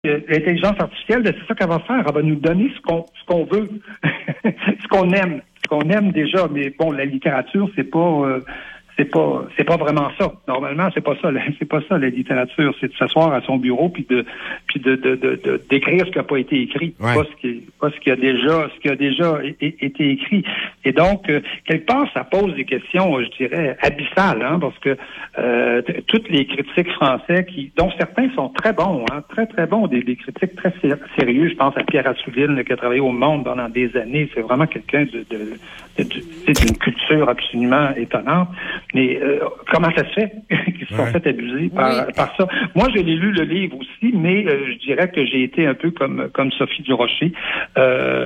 l'intelligence artificielle, c'est ça qu'elle va faire. Elle va nous donner ce qu'on veut, ce qu'on aime déjà. Mais bon, la littérature, c'est pas vraiment ça. Normalement, c'est pas ça la littérature. C'est de s'asseoir à son bureau puis de d'écrire ce qui n'a pas été écrit, pas ce qui a déjà été écrit. Et donc, quelque part, ça pose des questions, je dirais, abyssales, parce que toutes les critiques français, dont certains sont très bons, très très bons, des critiques très sérieux. Je pense à Pierre Assouline, qui a travaillé au Monde pendant des années. C'est vraiment quelqu'un d'une culture absolument étonnante. Mais comment ça se fait qu'ils se sont fait abuser par ça? Moi, je l'ai lu le livre aussi, mais je dirais que j'ai été un peu comme Sophie Durocher. C'est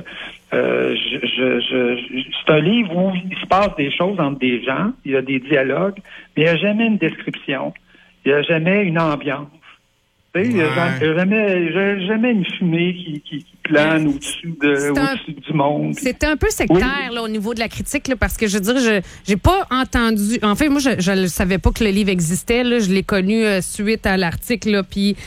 un livre où il se passe des choses entre des gens, il y a des dialogues, mais il n'y a jamais une description, il n'y a jamais une ambiance. Il n'y a jamais une fumée qui plane au-dessus du monde. C'était un peu sectaire là, au niveau de la critique, là, parce que je veux dire, j'ai pas entendu. En fait, moi, je ne savais pas que le livre existait. Là, je l'ai connu suite à l'article, puis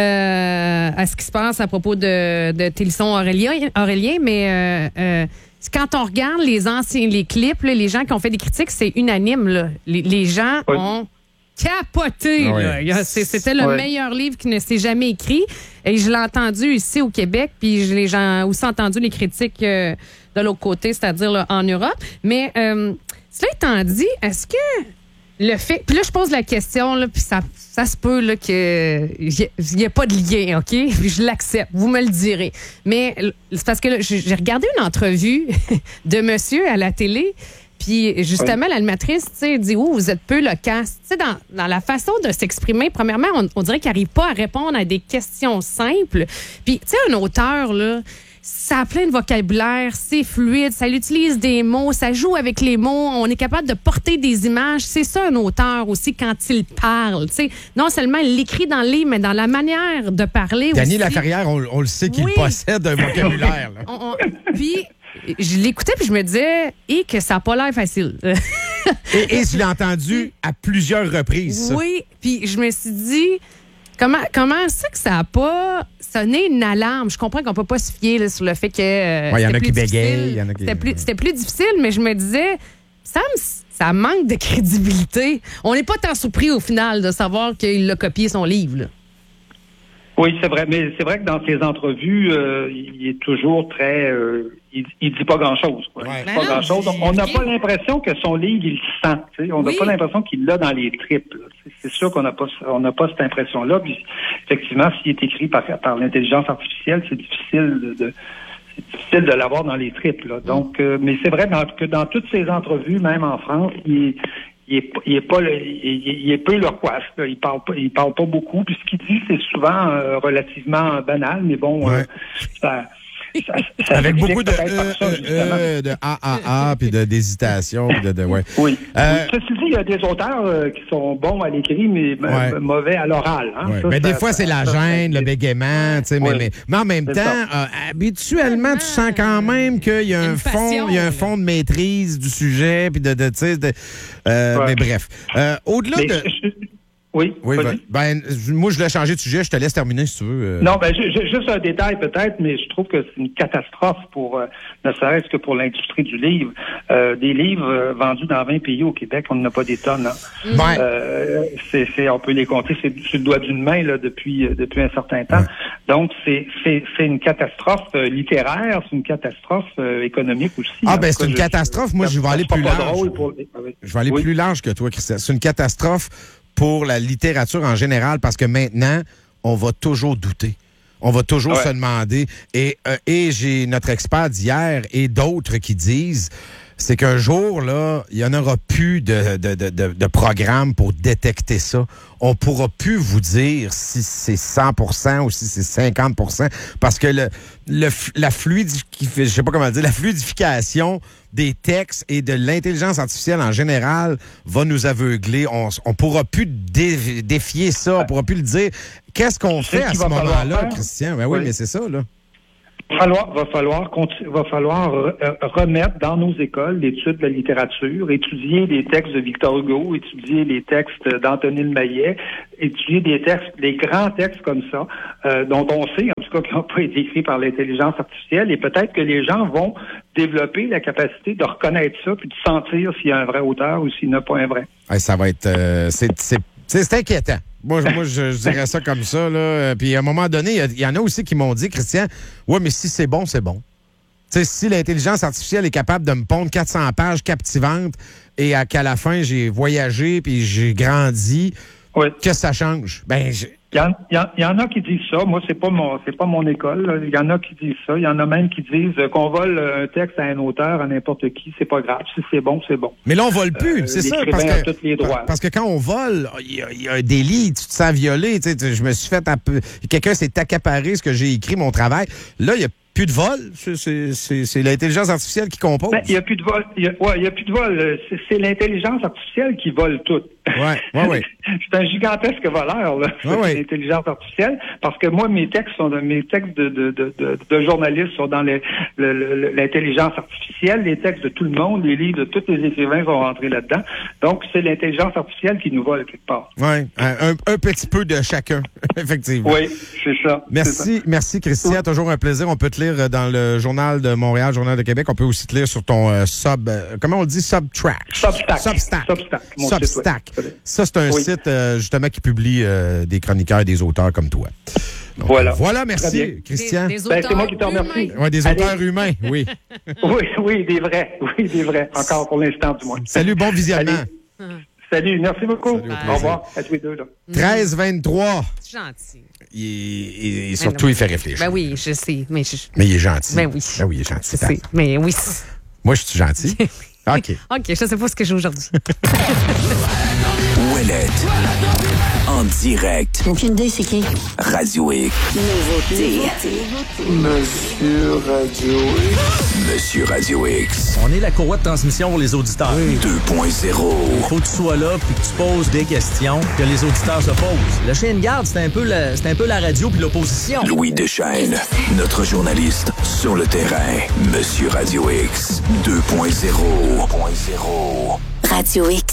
à ce qui se passe à propos de Télisson Aurélien, mais quand on regarde les clips, là, les gens qui ont fait des critiques, c'est unanime. Là. Les gens ont capoté. Là. C'était le meilleur livre qui ne s'est jamais écrit. Et je l'ai entendu ici au Québec, puis j'ai aussi entendu les critiques de l'autre côté, c'est-à-dire là, en Europe. Mais cela étant dit, est-ce que le fait... Puis là, je pose la question, là, puis ça se peut là, qu'il n'y ait pas de lien, OK? Puis je l'accepte, vous me le direz. Mais c'est parce que là, j'ai regardé une entrevue de monsieur à la télé. Puis, justement, l'animatrice, tu sais, dit, vous êtes peu loquace. Tu sais, dans la façon de s'exprimer, premièrement, on dirait qu'il n'arrive pas à répondre à des questions simples. Puis, tu sais, un auteur, là, ça a plein de vocabulaire, c'est fluide, ça utilise des mots, ça joue avec les mots, on est capable de porter des images. C'est ça, un auteur aussi, quand il parle. Tu sais, non seulement il l'écrit dans le livre, mais dans la manière de parler aussi. Dany Laferrière, on le sait qu'il possède un vocabulaire. Là. Puis... je l'écoutais puis je me disais que ça n'a pas l'air facile. et je l'ai entendu à plusieurs reprises. Ça. Oui, puis je me suis dit comment ça que ça n'a pas sonné une alarme. Je comprends qu'on ne peut pas se fier là, sur le fait que il y en a qui bégayent, il y en a qui... C'était plus difficile, mais je me disais ça manque de crédibilité. On n'est pas tant surpris au final de savoir qu'il a copié son livre. Là. Oui, c'est vrai, mais c'est vrai que dans ses entrevues, il est toujours très... il dit pas grand-chose. Quoi. Il dit pas grand-chose. On n'a pas l'impression que son livre, il le sent. T'sais. On n'a pas l'impression qu'il l'a dans les tripes. Là. C'est sûr qu'on n'a pas cette impression-là. Puis, effectivement, s'il est écrit par l'intelligence artificielle, c'est difficile de l'avoir dans les tripes. Là. Donc, mais c'est vrai que dans toutes ses entrevues, même en France, il est peu loquace. Là. Il parle pas beaucoup. Puis ce qu'il dit, c'est souvent relativement banal, mais bon, ça avec beaucoup de puis d'hésitation, Oui. Ceci dit, il y a des auteurs qui sont bons à l'écrit, mais mauvais à l'oral. Hein. Ouais. Mais des fois, c'est la gêne, le bégaiement, tu sais, mais en même temps, habituellement, tu sens quand même qu'il y a un fond de maîtrise du sujet, puis mais bref. Au-delà de... Oui. Moi, je voulais changer de sujet. Je te laisse terminer si tu veux. Non, juste un détail peut-être, mais je trouve que c'est une catastrophe pour, ne serait-ce que pour l'industrie du livre. Des livres vendus dans 20 pays au Québec, on n'en a pas des tonnes. Hein. On peut les compter sur le doigt d'une main là depuis un certain temps. Donc, c'est une catastrophe littéraire, c'est une catastrophe économique aussi. C'est une catastrophe. Moi, je vais aller plus large. Je vais aller plus large que toi, Christian. C'est une catastrophe pour la littérature en général, parce que maintenant, on va toujours douter. On va toujours se demander. Et j'ai notre expert d'hier et d'autres qui disent, c'est qu'un jour, là, il n'y en aura plus de programme pour détecter ça. On pourra plus vous dire si c'est 100% ou si c'est 50%, parce que la fluidification des textes et de l'intelligence artificielle en général va nous aveugler. On pourra plus défier ça, on pourra plus le dire. Qu'est-ce qu'on fait à ce moment-là, Christian? Oui, mais c'est ça, là. va falloir remettre dans nos écoles l'étude de la littérature, étudier les textes de Victor Hugo, étudier les textes d'Anthony Le Maillet, étudier des grands textes comme ça, dont on sait, en tout cas, qu'ils n'ont pas été écrits par l'intelligence artificielle, et peut-être que les gens vont développer la capacité de reconnaître ça, puis de sentir s'il y a un vrai auteur ou s'il n'y a pas un vrai. Ouais, ça va être... c'est inquiétant. Moi, je dirais ça comme ça, là. Puis à un moment donné, il y en a aussi qui m'ont dit, Christian, ouais, mais si c'est bon, c'est bon. T'sais, si l'intelligence artificielle est capable de me pondre 400 pages captivantes et qu'à la fin, j'ai voyagé puis j'ai grandi, qu'est-ce que ça change? Ben, il y en a qui disent ça. Moi, c'est pas mon école. Il y en a qui disent ça. Il y en a même qui disent qu'on vole un texte à un auteur, à n'importe qui. C'est pas grave. Si c'est bon, c'est bon. Mais là, on vole plus. C'est ça. Parce que quand on vole, il y a un délit. Tu te sens violé. Je me suis fait quelqu'un s'est accaparé ce que j'ai écrit, mon travail. Là, il y a plus de vol. C'est l'intelligence artificielle qui compose. Il n'y a plus de vol. Il y a plus de vol. C'est l'intelligence artificielle qui vole tout. Ouais. C'est un gigantesque voleur, là. L'intelligence artificielle. Parce que moi, mes textes de journalistes sont dans l'intelligence artificielle. Les textes de tout le monde, les livres de tous les écrivains vont rentrer là-dedans. Donc, c'est l'intelligence artificielle qui nous vole quelque part. Oui. Un petit peu de chacun, effectivement. Oui, c'est ça. Merci, Christian. Toujours un plaisir. On peut te lire dans le Journal de Montréal, Journal de Québec. On peut aussi te lire sur ton comment on dit? Substack. Ça, c'est un site, justement, qui publie des chroniqueurs et des auteurs comme toi. Donc, voilà, merci, Christian. C'est moi qui te remercie. Ouais, des auteurs humains, oui. oui, des vrais. Encore pour l'instant, du moins. Salut, bon visionnement. Salut, merci beaucoup. Salut, au revoir à tous les deux. 13-23. C'est gentil. Et surtout, il fait réfléchir. Ben oui, je sais. Mais il est gentil. Ben oui. Ben oui, il est gentil. Je sais, mais oui. Moi, je suis gentil. OK. OK, je sais pas ce que j'ai aujourd'hui. Ouellette. En direct. Aucune idée, c'est qui? Radio X. Nouveauté. Monsieur Radio X. On est la courroie de transmission pour les auditeurs. 2.0. Il faut que tu sois là puis que tu poses des questions que les auditeurs se posent. Le chien de garde, c'est un peu la radio puis l'opposition. Louis Deschênes, notre journaliste sur le terrain. Monsieur Radio X 2.0. Radio X.